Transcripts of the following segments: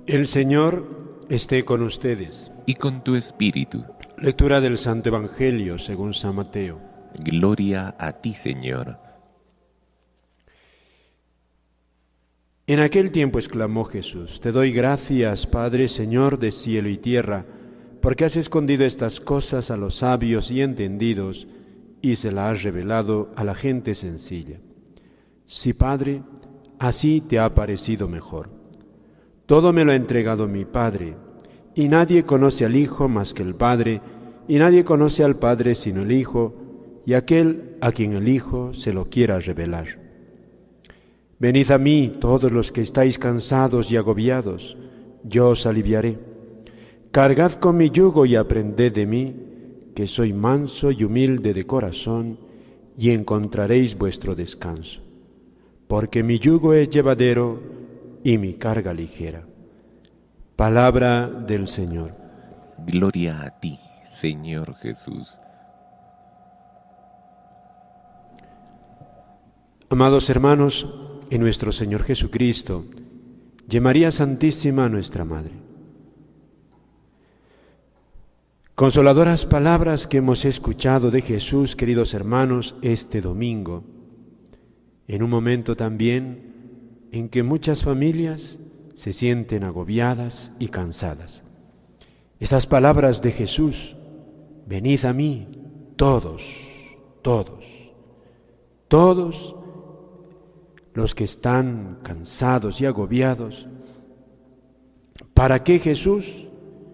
El Señor esté con ustedes. Y con tu espíritu. Lectura del Santo Evangelio según San Mateo. Gloria a ti, Señor. En aquel tiempo exclamó Jesús: Te doy gracias, Padre, Señor de cielo y tierra, porque has escondido estas cosas a los sabios y entendidos y se las has revelado a la gente sencilla. Sí, Padre, así te ha parecido mejor. Todo me lo ha entregado mi Padre, y nadie conoce al Hijo más que el Padre, y nadie conoce al Padre sino el Hijo, y aquel a quien el Hijo se lo quiera revelar. Venid a mí, todos los que estáis cansados y agobiados, yo os aliviaré. Cargad con mi yugo y aprended de mí, que soy manso y humilde de corazón, y encontraréis vuestro descanso. Porque mi yugo es llevadero y mi carga ligera. Palabra del Señor. Gloria a ti, Señor Jesús. Amados hermanos, en nuestro Señor Jesucristo, y María Santísima, nuestra Madre. Consoladoras palabras que hemos escuchado de Jesús, queridos hermanos, este domingo, en un momento también en que muchas familias se sienten agobiadas y cansadas. Estas palabras de Jesús: venid a mí, todos los que están cansados y agobiados. ¿Para qué Jesús?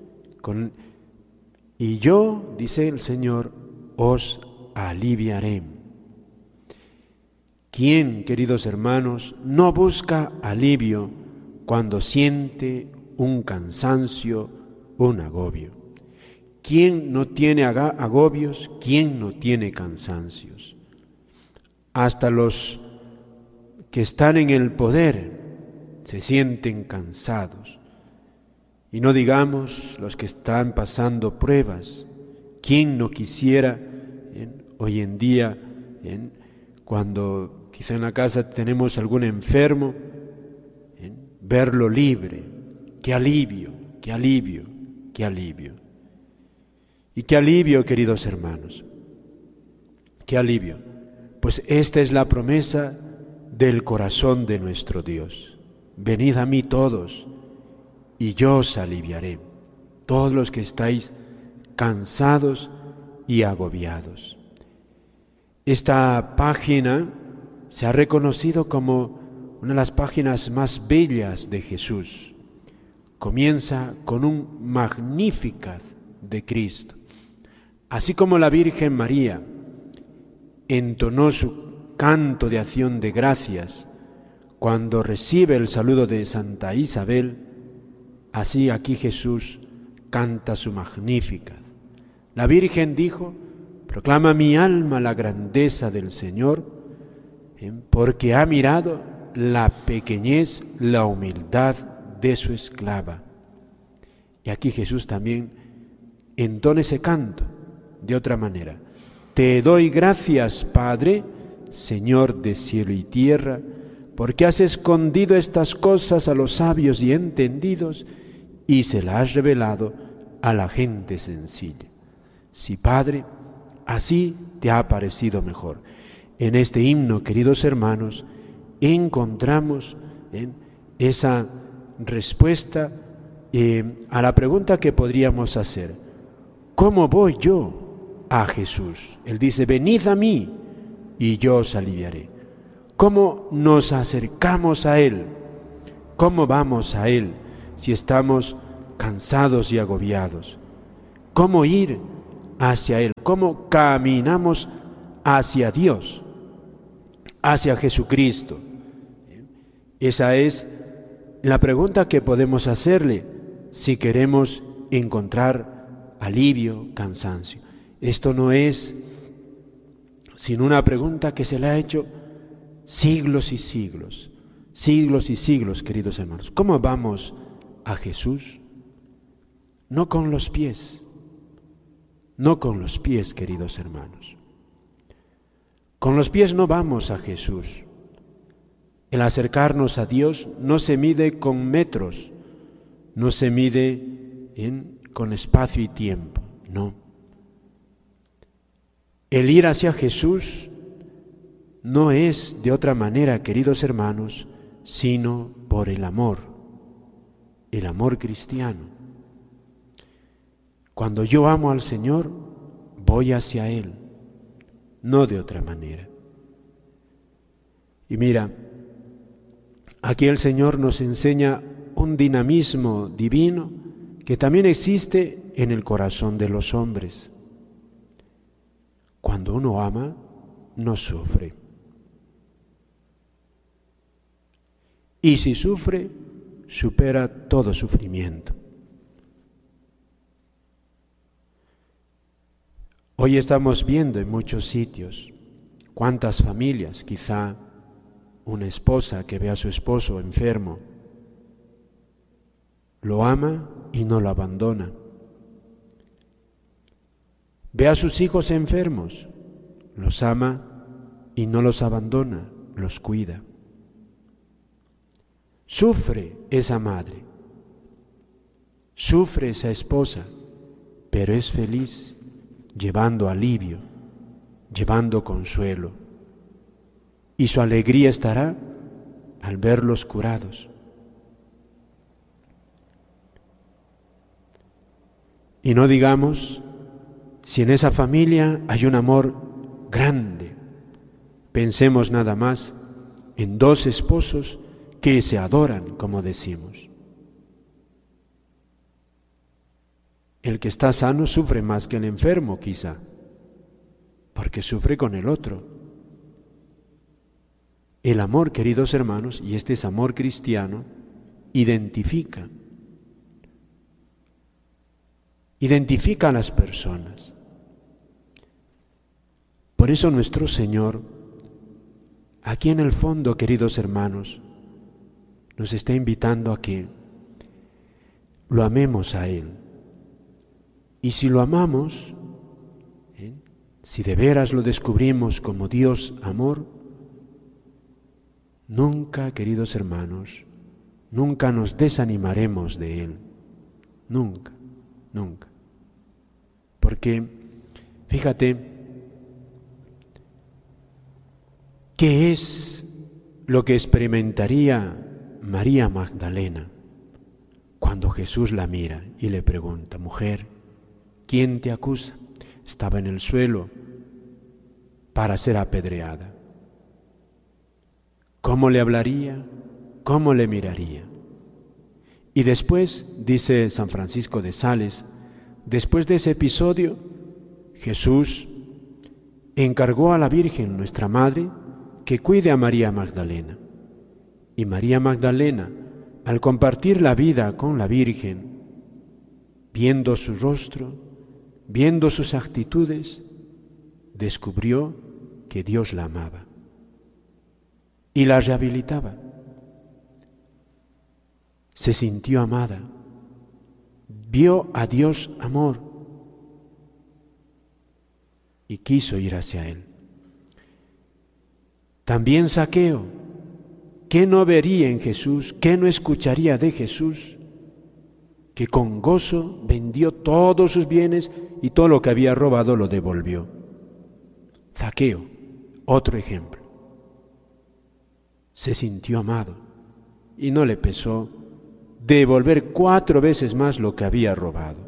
Y yo, dice el Señor, os aliviaré. ¿Quién, queridos hermanos, no busca alivio cuando siente un cansancio, un agobio? ¿Quién no tiene agobios? ¿Quién no tiene cansancios? Hasta los que están en el poder se sienten cansados. Y no digamos los que están pasando pruebas. ¿Quién no quisiera hoy en día, cuando quizá en la casa tenemos algún enfermo, verlo libre? ¡Qué alivio, qué alivio, qué alivio! Y qué alivio, queridos hermanos, qué alivio. Pues esta es la promesa del corazón de nuestro Dios. Venid a mí todos, y yo os aliviaré, todos los que estáis cansados y agobiados. Esta página se ha reconocido como una de las páginas más bellas de Jesús. Comienza con un Magnificat de Cristo. Así como la Virgen María entonó su canto de acción de gracias cuando recibe el saludo de Santa Isabel, así aquí Jesús canta su Magnificat. La Virgen dijo: proclama mi alma la grandeza del Señor, porque ha mirado la pequeñez, la humildad de su esclava. Y aquí Jesús también entona ese canto de otra manera: te doy gracias, Padre, Señor de cielo y tierra, porque has escondido estas cosas a los sabios y entendidos y se las has revelado a la gente sencilla. Sí, Padre, así te ha parecido mejor. En este himno, queridos hermanos, encontramos esa respuesta a la pregunta que podríamos hacer: ¿cómo voy yo a Jesús? Él dice: venid a mí y yo os aliviaré. ¿Cómo nos acercamos a Él? ¿Cómo vamos a Él si estamos cansados y agobiados? ¿Cómo ir hacia Él? ¿Cómo caminamos hacia Dios, hacia Jesucristo? Esa es la pregunta que podemos hacerle si queremos encontrar alivio, cansancio. Esto no es sino una pregunta que se le ha hecho siglos y siglos, queridos hermanos. ¿Cómo vamos a Jesús? No con los pies, queridos hermanos. Con los pies no vamos a Jesús. El acercarnos a Dios no se mide con metros, no se mide con espacio y tiempo, no. El ir hacia Jesús no es de otra manera, queridos hermanos, sino por el amor cristiano. Cuando yo amo al Señor, voy hacia Él, no de otra manera. Y mira, aquí el Señor nos enseña un dinamismo divino que también existe en el corazón de los hombres. Cuando uno ama, no sufre. Y si sufre, supera todo sufrimiento. Hoy estamos viendo en muchos sitios cuántas familias, quizá una esposa que ve a su esposo enfermo, lo ama y no lo abandona. Ve a sus hijos enfermos, los ama y no los abandona, los cuida. Sufre esa madre, sufre esa esposa, pero es feliz, llevando alivio, llevando consuelo. Y su alegría estará al verlos curados. Y no digamos si en esa familia hay un amor grande. Pensemos nada más en dos esposos que se adoran, como decimos. El que está sano sufre más que el enfermo, quizá, porque sufre con el otro. El amor, queridos hermanos, y este es amor cristiano, identifica a las personas. Por eso nuestro Señor, aquí en el fondo, queridos hermanos, nos está invitando a que lo amemos a Él. Y si lo amamos, si de veras lo descubrimos como Dios amor, nunca, queridos hermanos, nunca nos desanimaremos de Él. Nunca, nunca. Porque, fíjate, ¿qué es lo que experimentaría María Magdalena cuando Jesús la mira y le pregunta: mujer, ¿quién te acusa? Estaba en el suelo para ser apedreada. ¿Cómo le hablaría? ¿Cómo le miraría? Y después, dice San Francisco de Sales, después de ese episodio, Jesús encargó a la Virgen, nuestra Madre, que cuide a María Magdalena. Y María Magdalena, al compartir la vida con la Virgen, viendo su rostro, viendo sus actitudes, descubrió que Dios la amaba y la rehabilitaba. Se sintió amada, vio a Dios amor y quiso ir hacia Él. También Zaqueo, ¿qué no vería en Jesús? ¿Qué no escucharía de Jesús? Que con gozo vendió todos sus bienes y todo lo que había robado lo devolvió. Zaqueo, otro ejemplo. Se sintió amado y no le pesó devolver 4 veces más lo que había robado.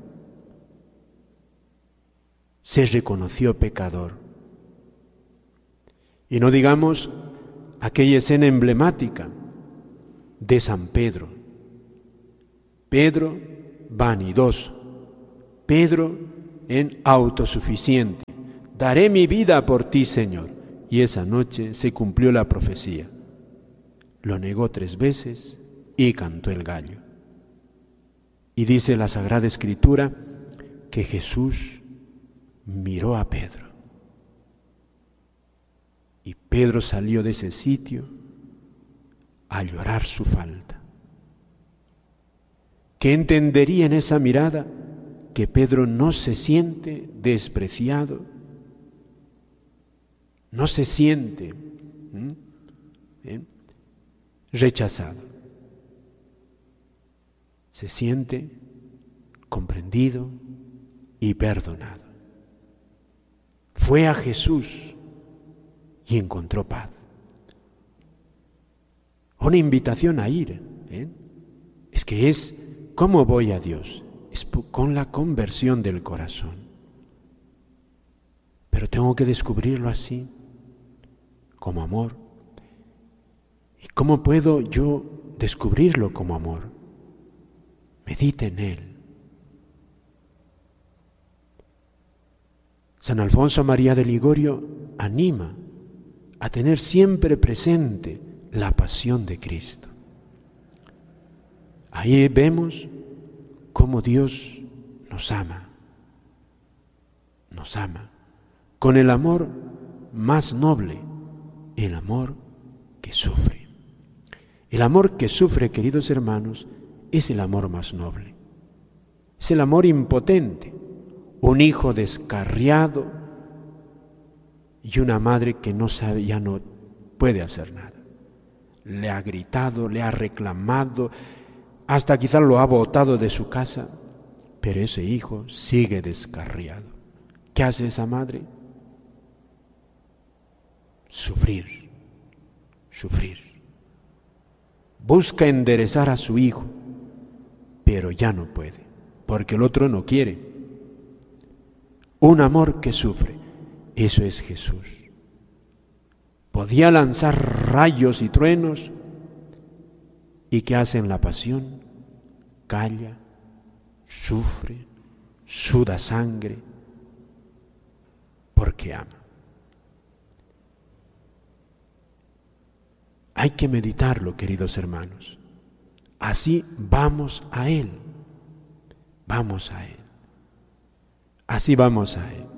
Se reconoció pecador. Y no digamos aquella escena emblemática de San Pedro. Pedro vanidoso, Pedro autosuficiente. Daré mi vida por ti, Señor. Y esa noche se cumplió la profecía. Lo negó 3 veces y cantó el gallo. Y dice la Sagrada Escritura que Jesús miró a Pedro. Y Pedro salió de ese sitio a llorar su falta. ¿Qué entendería en esa mirada? Que Pedro no se siente despreciado, no se siente rechazado. se siente comprendido y perdonado. Fue a Jesús y encontró paz. Una invitación a ir. Es que es, ¿cómo voy a Dios? Es con la conversión del corazón. Pero tengo que descubrirlo así, como amor. ¿Y cómo puedo yo descubrirlo como amor? Medite en él. San Alfonso María de Ligorio anima a tener siempre presente la pasión de Cristo. Ahí vemos cómo Dios nos ama con el amor más noble, el amor que sufre. El amor que sufre, queridos hermanos, es el amor más noble. Es el amor impotente, un hijo descarriado y una madre que no sabe, ya no puede hacer nada. Le ha gritado, le ha reclamado, hasta quizás lo ha botado de su casa, pero ese hijo sigue descarriado. ¿Qué hace esa madre? Sufrir. Busca enderezar a su hijo, pero ya no puede, porque el otro no quiere. Un amor que sufre, eso es Jesús. Podía lanzar rayos y truenos, ¿y qué hace en la pasión? Calla, sufre, suda sangre, porque ama. Hay que meditarlo, queridos hermanos. Así vamos a Él. Así vamos a Él.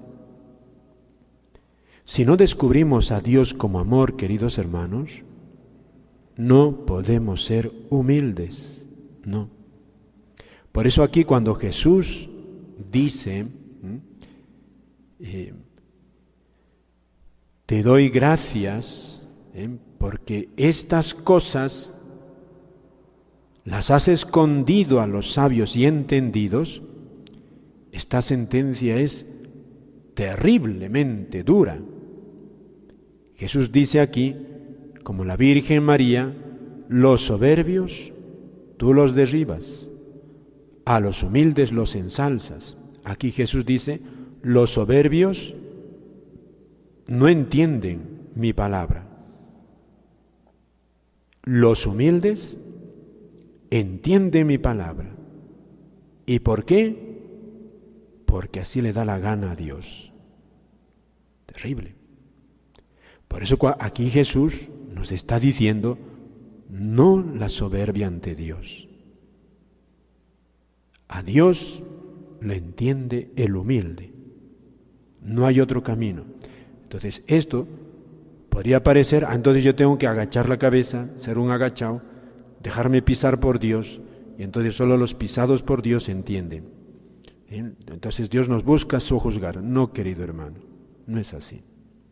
Si no descubrimos a Dios como amor, queridos hermanos, no podemos ser humildes, no. Por eso aquí cuando Jesús dice, te doy gracias, porque estas cosas las has escondido a los sabios y entendidos, esta sentencia es terriblemente dura. Jesús dice aquí, como la Virgen María, los soberbios tú los derribas, a los humildes los ensalzas. Aquí Jesús dice, los soberbios no entienden mi palabra. Los humildes entienden mi palabra. ¿Y por qué? Porque así le da la gana a Dios. Terrible. Por eso aquí Jesús nos está diciendo, no la soberbia ante Dios. A Dios lo entiende el humilde. No hay otro camino. Entonces esto podría parecer, entonces yo tengo que agachar la cabeza, ser un agachado, dejarme pisar por Dios, y entonces solo los pisados por Dios entienden. Entonces Dios nos busca sojuzgar. No, querido hermano, no es así.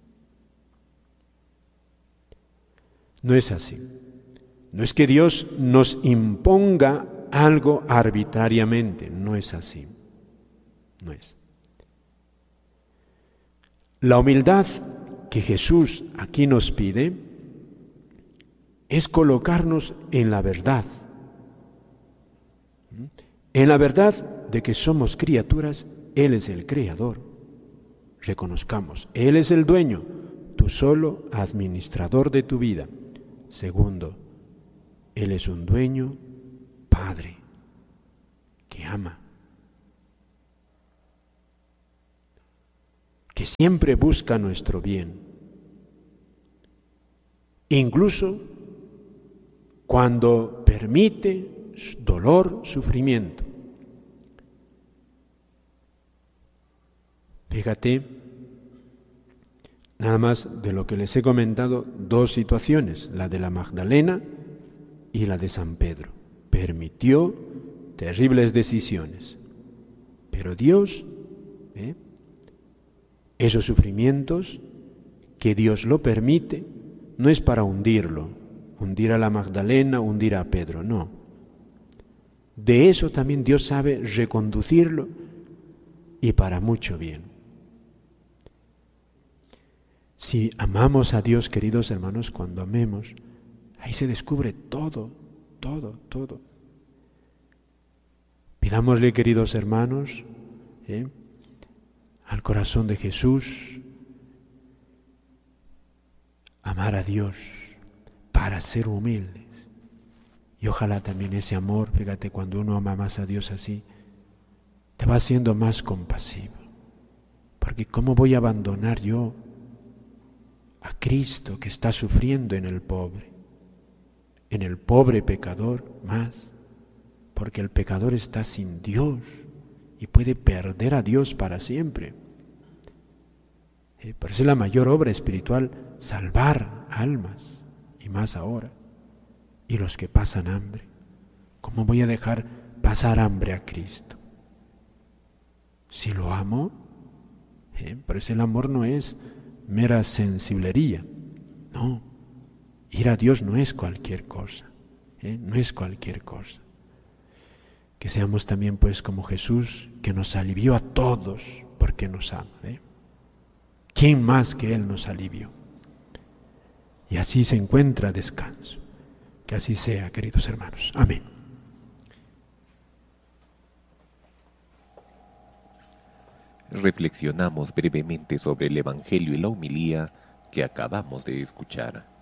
No es así. No es que Dios nos imponga algo arbitrariamente, no es así. No es. La humildad que Jesús aquí nos pide es colocarnos en la verdad de que somos criaturas, Él es el creador. Reconozcamos, Él es el dueño, tú solo administrador de tu vida. Segundo, Él es un dueño, Padre, que ama, que siempre busca nuestro bien, incluso cuando permite dolor, sufrimiento. Fíjate, nada más de lo que les he comentado, dos situaciones, la de la Magdalena y la de San Pedro. Permitió terribles decisiones, pero Dios, esos sufrimientos que Dios lo permite, no es para hundirlo, hundir a la Magdalena, hundir a Pedro, no. De eso también Dios sabe reconducirlo y para mucho bien. Si amamos a Dios, queridos hermanos, cuando amemos, ahí se descubre todo, todo, todo. Pidámosle, queridos hermanos, al corazón de Jesús, amar a Dios para ser humildes. Y ojalá también ese amor, fíjate, cuando uno ama más a Dios así, te va haciendo más compasivo. Porque ¿cómo voy a abandonar yo a Cristo que está sufriendo en el pobre pecador más? Porque el pecador está sin Dios y puede perder a Dios para siempre. Por eso es la mayor obra espiritual, salvar almas, y más ahora. Y los que pasan hambre, ¿cómo voy a dejar pasar hambre a Cristo? Si lo amo, por eso el amor no es mera sensiblería, no. Ir a Dios no es cualquier cosa, no es cualquier cosa. Que seamos también pues como Jesús, que nos alivió a todos porque nos ama. ¿Quién más que Él nos alivió? Y así se encuentra descanso. Que así sea, queridos hermanos. Amén. Reflexionamos brevemente sobre el Evangelio y la homilía que acabamos de escuchar.